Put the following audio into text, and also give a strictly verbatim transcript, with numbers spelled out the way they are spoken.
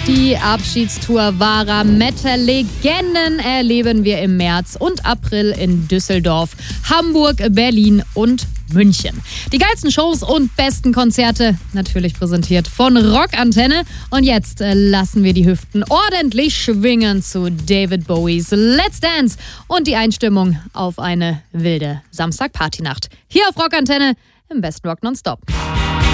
Die Abschiedstour wahrer Metal-Legenden erleben wir im März und April in Düsseldorf, Hamburg, Berlin und München. Die geilsten Shows und besten Konzerte, natürlich präsentiert von Rockantenne. Und jetzt äh, lassen wir die Hüften ordentlich schwingen zu David Bowies Let's Dance und die Einstimmung auf eine wilde Samstag-Partynacht. Hier auf Rockantenne im besten Rock nonstop.